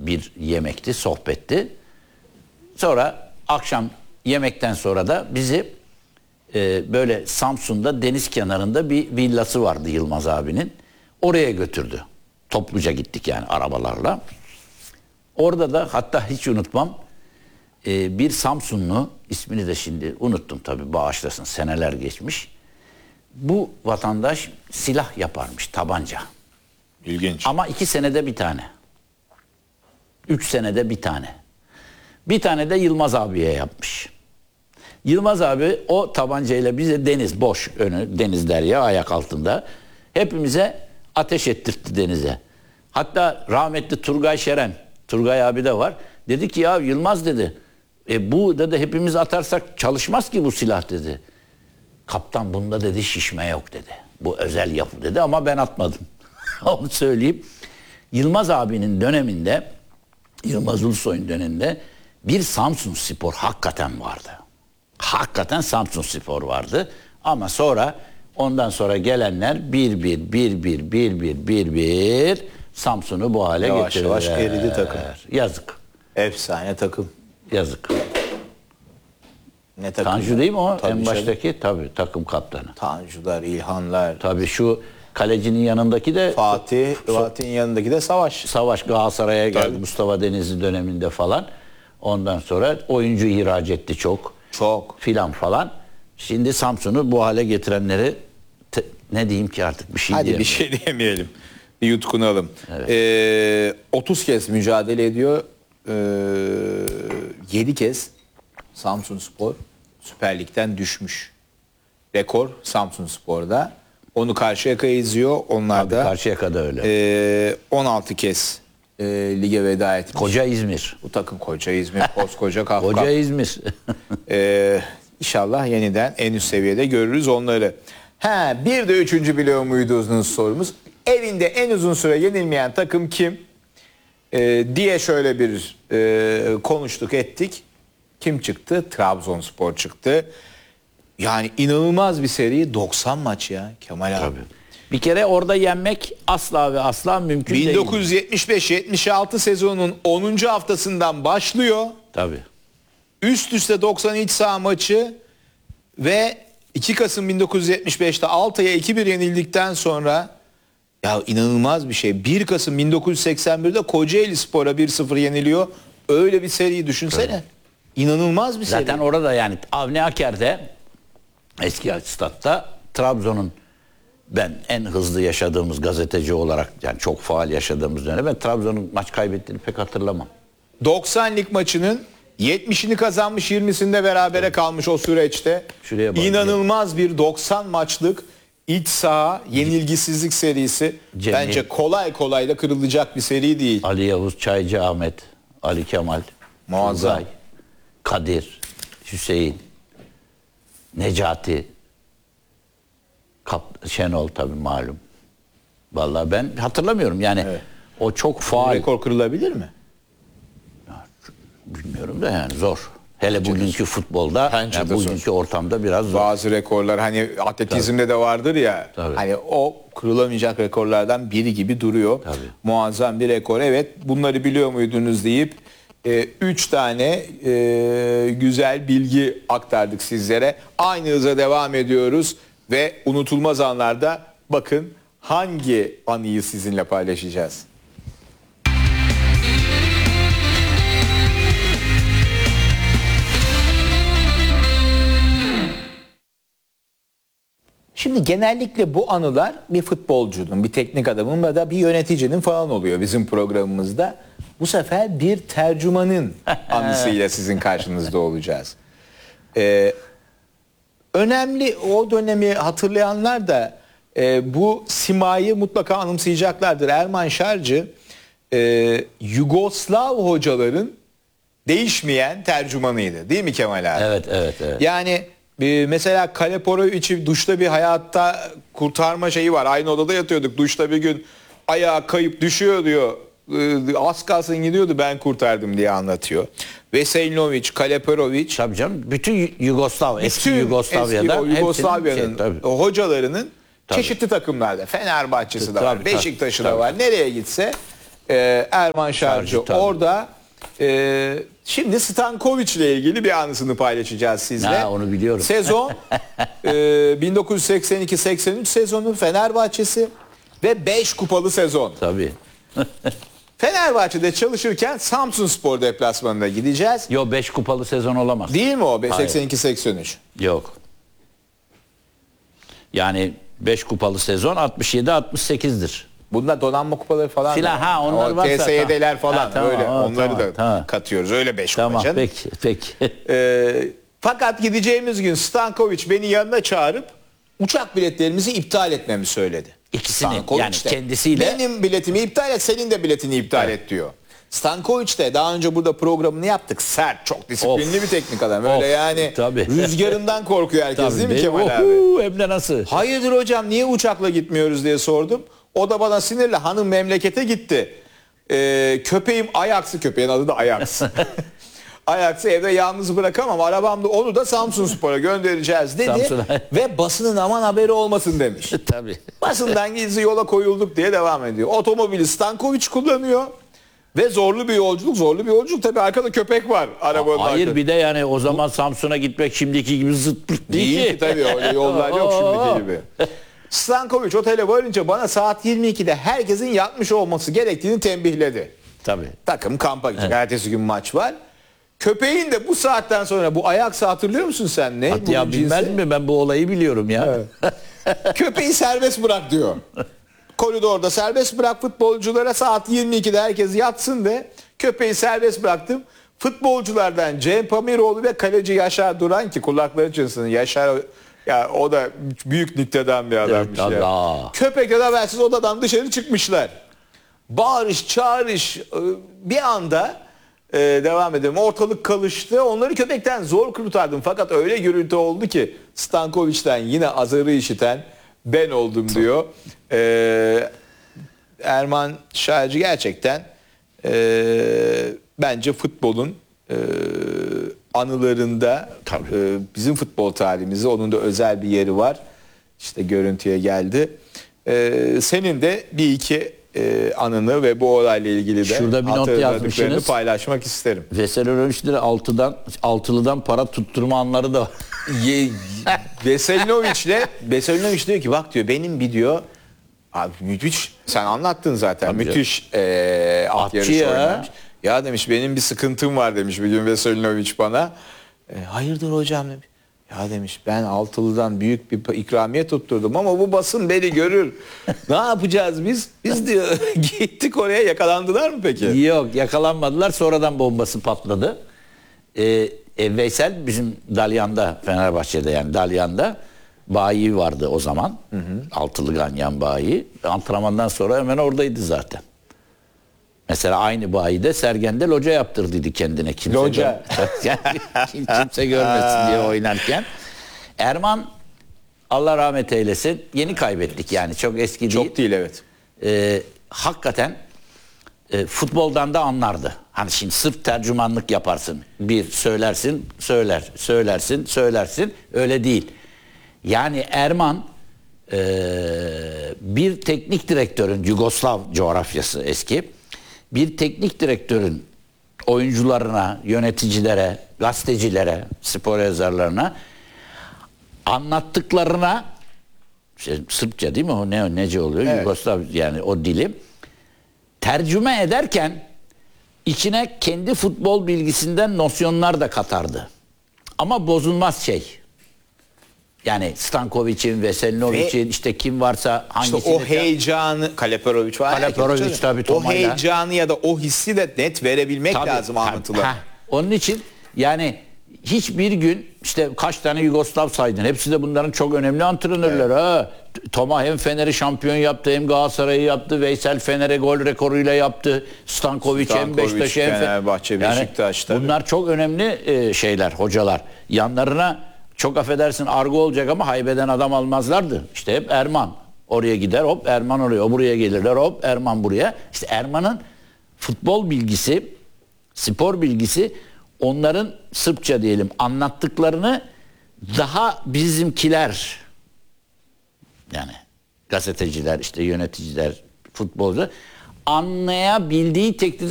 bir yemekti, sohbetti. Sonra akşam yemekten sonra da bizi böyle Samsun'da deniz kenarında bir villası vardı Yılmaz abinin. Oraya götürdü. Topluca gittik yani arabalarla. Orada da hatta hiç unutmam bir Samsunlu, ismini de şimdi unuttum tabii, bağışlasın, seneler geçmiş. Bu vatandaş silah yaparmış, tabanca. İlginç. Ama 2 senede bir tane. 3 senede bir tane. Bir tane de Yılmaz abiye yapmış. Yılmaz abi o tabancayla bize deniz, boş önü, deniz derya ayak altında. Hepimize ateş ettirtti denize. Hatta rahmetli Turgay Şeren, Turgay abi de var. Dedi ki ya Yılmaz dedi, bu dedi hepimiz atarsak çalışmaz ki bu silah dedi. Kaptan bunda dedi şişme yok dedi. Bu özel yapı dedi ama ben atmadım. Onu söyleyeyim. Yılmaz abinin döneminde, Yılmaz Ulusoy'un döneminde bir Samsunspor hakikaten vardı. Hakikaten Samsunspor vardı. Ama sonra ondan sonra gelenler bir Samsun'u bu hale yavaş getirdiler. yavaş eridi takım. Yazık. Efsane takım. Yazık. Ne takım? Tanju değil mi o? Tabii en baştaki tabii takım kaptanı. Tanjular, İlhanlar. Tabii şu kalecinin yanındaki de Fatih'in yanındaki de Savaş. Savaş Galatasaray'a geldi Tabii. Mustafa Denizli döneminde falan. Ondan sonra oyuncu ihraç etti çok. Çok. Filan falan. Şimdi Samsun'u bu hale getirenleri ne diyeyim ki artık bir şey Hadi diyemem. bir şey diyemeyelim. Bir yutkunalım. Evet. 30 kez mücadele ediyor. 7 kez Samsunspor Süper Lig'den düşmüş. Rekor Samsunspor'da. Onu Karşıyaka izliyor. Onlar da Karşıyaka'da öyle. 16 kez lige veda etmiş. Koca İzmir. Bu takım koca İzmir, koskoca Kafka. Koca İzmir. İnşallah yeniden en üst seviyede görürüz onları. Bir de 3. biliyor muydunuz sorumuz. Evinde en uzun süre yenilmeyen takım kim? Diye şöyle bir konuştuk ettik. Kim çıktı? Trabzonspor çıktı. Yani inanılmaz bir seri, 90 maç ya Kemal abi. Tabii. Bir kere orada yenmek asla ve asla mümkün değil. 1975-76 sezonunun 10. haftasından başlıyor. Tabii. Üst üste 90 iç saha maçı ve 2 Kasım 1975'te Altay'a 2-1 yenildikten sonra ya inanılmaz bir şey. 1 Kasım 1981'de Kocaelispor'a 1-0 yeniliyor. Öyle bir seriyi düşünsene. Evet. İnanılmaz bir seri. Zaten orada yani Avni Aker'de eski statta Trabzon'un ben en hızlı yaşadığımız gazeteci olarak yani çok faal yaşadığımız dönemde ben Trabzon'un maç kaybettiğini pek hatırlamam. 90 lig maçının 70'ini kazanmış 20'sinde berabere kalmış o süreçte. Şuraya bak. İnanılmaz bir 90 maçlık iç saha yenilgisizlik serisi. Cemil. Bence kolay kolay da kırılacak bir seri değil. Ali Yavuz, Çaycı Ahmet, Ali Kemal, Muazzam. Turgay, Kadir, Hüseyin, Necati, Şenol tabii malum. Vallahi ben hatırlamıyorum yani. Evet. O çok faal. Rekor kırılabilir mi? Bilmiyorum da yani zor. Hele bugünkü futbolda, yani bugünkü ortamda biraz zor. Bazı rekorlar hani atletizmde tabii de vardır ya. Tabii. Hani o kırılamayacak rekorlardan biri gibi duruyor. Tabii. Muazzam bir rekor. Evet, bunları biliyor muydunuz deyip 3 tane güzel bilgi aktardık sizlere. Aynı hıza devam ediyoruz ve unutulmaz anlarda bakın hangi anıyı sizinle paylaşacağız. Şimdi genellikle bu anılar bir futbolcunun, bir teknik adamın ya da bir yöneticinin falan oluyor bizim programımızda. Bu sefer bir tercümanın anısıyla sizin karşınızda olacağız. Önemli, o dönemi hatırlayanlar da bu simayı mutlaka anımsayacaklardır. Erman Şarcı Yugoslav hocaların değişmeyen tercümanıydı. Değil mi Kemal abi? Evet, evet, evet. Yani mesela Kaleporovic'i duşta bir hayatta kurtarma şeyi var. Aynı odada yatıyorduk. Duşta bir gün ayağı kayıp düşüyor diyor. Az kalsın gidiyordu, ben kurtardım diye anlatıyor. Veselinovic, Kaleporovic. Tabii canım. Bütün Yugoslav, eski Yugoslavya'dan. Yugoslavya'nın hocalarının tabii çeşitli takımlarda. Fenerbahçe'si de var. Beşiktaş'ı da var. Nereye gitse Erman Şarjı Şarjı, tabii. orada. Şimdi Stankovic ile ilgili bir anısını paylaşacağız sizle. Ha, onu biliyorum. Sezon 1982-83 sezonu Fenerbahçesi ve 5 kupalı sezon. Tabii. Fenerbahçe'de çalışırken Samsunspor deplasmanına gideceğiz. Yo 5 kupalı sezon olamaz. Değil mi o? Hayır. 82-83. Yok. Yani 5 kupalı sezon 67-68'dir. Bunda donanma kupaları falan Filan, da var. ha, onlar O varsa TSYD'ler tamam. falan Ha, tamam, öyle. ha, Onları tamam, da tamam. katıyoruz. Öyle 5 Tamam, kupa canım. peki. Fakat gideceğimiz gün Stankovic beni yanına çağırıp uçak biletlerimizi iptal etmemi söyledi. İkisini, Stankovic yani de, kendisiyle. benim biletimi iptal et, senin de biletini iptal et diyor. Stankovic de daha önce burada programını yaptık. Sert, çok disiplinli Of. bir teknik adam. Öyle Of, yani tabii. rüzgarından korkuyor herkes değil mi Kemal abi? Hem de nasıl? Hayırdır hocam niye uçakla gitmiyoruz diye sordum. O da bana sinirle hanım memlekete gitti. Köpeğim Ajax'ı, köpeğin adı da Ajax. Ajax'ı evde yalnız bırakamam. Arabamda onu da Samsunspor'a göndereceğiz dedi. Samsun'a. Ve basının aman haberi olmasın demiş. Tabii. Basından gizli yola koyulduk diye devam ediyor. Otomobili Stankovic kullanıyor. Ve zorlu bir yolculuk. Tabii arkada köpek var arabanın Hayır arkasında. bir de yani o zaman Samsun'a gitmek şimdiki gibi zıt pırt Değil ki tabii öyle yollar yok şimdiki gibi. Stankovic otele varınca bana saat 22'de herkesin yatmış olması gerektiğini tembihledi. Tabii. Takım kampa gidecek. Ertesi gün maç var. Köpeğin de bu saatten sonra bu Ajax'ı hatırlıyor musun sen? Ne? Hatta ya bunun bilmez cinsi? mi, ben bu olayı biliyorum ya. Köpeği serbest bırak diyor. Koridorda serbest bırak futbolculara, saat 22'de herkes yatsın de. Köpeği serbest bıraktım. Futbolculardan Cem Pamiroğlu ve kaleci Yaşar Duran, ki kulakları çınlasın. Yaşar ya, o da büyük nükteden bir adammış Evet, ya. Allah. Köpekler habersiz odadan dışarı çıkmışlar. Bağırış çağırış bir anda devam edelim. Ortalık kalıştı. Onları köpekten zor kurtardım. Fakat öyle gürültü oldu ki Stankovic'ten yine azarı işiten ben oldum diyor. Erman Şarjı gerçekten bence futbolun anılarında bizim futbol tarihimizde onun da özel bir yeri var. İşte görüntüye geldi. Senin de bir iki anını ve bu olayla ilgili de Şurada bir not hatırladıklarını yazmışsınız. paylaşmak isterim. Veselinoviç'lere altılıdan para tutturma anları da var. Veselinovic diyor ki bak diyor benim bir diyor abi müthiş, sen anlattın zaten, Tabii müthiş at Atçı yarışı ya. oynamış. Ya demiş benim bir sıkıntım var demiş bir gün Veselinovic bana. Hayırdır hocam demiş. Ya demiş ben altılıdan büyük bir ikramiye tutturdum ama bu basın beni görür. Ne yapacağız biz? Biz diyor gittik oraya, yakalandılar mı peki? Yok, yakalanmadılar, sonradan bombası patladı. Veysel bizim Dalyan'da, Fenerbahçe'de yani Dalyan'da bayi vardı o zaman. Altılı ganyan bayi. Antrenmandan sonra hemen oradaydı zaten. Mesela aynı bayide Sergen'de loca yaptırdıydı kendine. Kimse Loca. kimse görmesin diye oynarken. Erman, Allah rahmet eylesin, yeni kaybettik yani, çok eski değil. Çok değil, evet. Hakikaten futboldan da anlardı. Hani şimdi sırf tercümanlık yaparsın. Bir söylersin, söylersin. Öyle değil. Yani Erman bir teknik direktörün, Yugoslav coğrafyası eski, bir teknik direktörün oyuncularına, yöneticilere, gazetecilere, spor yazarlarına anlattıklarına, Sırpça değil mi o, nece oluyor? Evet. Yugoslav yani o dili tercüme ederken içine kendi futbol bilgisinden nosyonlar da katardı. Ama bozulmaz şey. Yani Stankovic'in, Veselinovic'in, işte kim varsa hangisini... İşte o heyecanı, Kaleperovic var. Kaleperovic tabii, o Toma'yla. heyecanı ya da o hissi de net verebilmek lazım anlatılar. Onun için yani hiçbir gün işte kaç tane Yugoslav saydın. Hepsi de bunların çok önemli antrenörleri. Evet. Ha. Toma hem Fener'i şampiyon yaptı, hem Galatasaray'ı yaptı. Veysel Fener'e gol rekoruyla yaptı. Stankovic hem Beşiktaş'ı hem Fenerbahçe, Beşiktaş tabii. Bunlar çok önemli şeyler, hocalar. Yanlarına çok affedersin argo olacak ama haybeden adam almazlardı. İşte hep Erman. Oraya gider, hop Erman oraya. O buraya gelirler, hop Erman buraya. İşte Erman'ın futbol bilgisi, spor bilgisi, onların Sırpça diyelim anlattıklarını daha bizimkiler, yani gazeteciler, işte yöneticiler, futbolcu anlayabildiği teknik